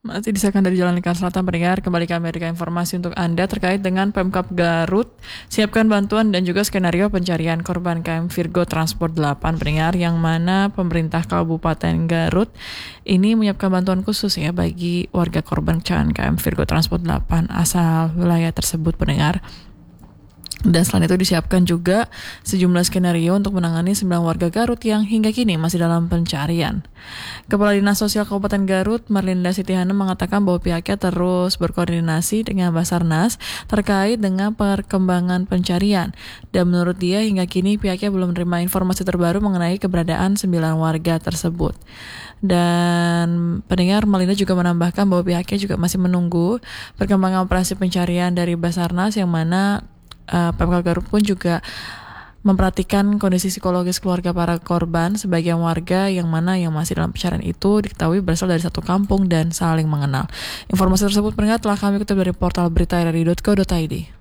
Masih disahkan dari Jalan Lingkar Selatan, pendengar. Kembali kami memberikan informasi untuk Anda terkait dengan Pemkab Garut. Siapkan bantuan dan juga skenario pencarian korban KM Virgo Transport 8, pendengar, yang mana pemerintah Kabupaten Garut ini menyiapkan bantuan khusus ya bagi warga korban kecelakaan KM Virgo Transport 8 asal wilayah tersebut, pendengar. Dan selain itu disiapkan juga sejumlah skenario untuk menangani 9 warga Garut yang hingga kini masih dalam pencarian. Kepala Dinas Sosial Kabupaten Garut, Marlinda Siti Hanem, mengatakan bahwa pihaknya terus berkoordinasi dengan Basarnas terkait dengan perkembangan pencarian. Dan menurut dia hingga kini pihaknya belum menerima informasi terbaru mengenai keberadaan 9 warga tersebut. Dan pendengar, Marlinda juga menambahkan bahwa pihaknya juga masih menunggu perkembangan operasi pencarian dari Basarnas, yang mana Pemkab Garut pun juga memperhatikan kondisi psikologis keluarga para korban. Sebagian warga yang mana yang masih dalam pencarian itu diketahui berasal dari satu kampung dan saling mengenal. Informasi tersebut pendengar telah kami kutip dari portal berita RRI.co.id.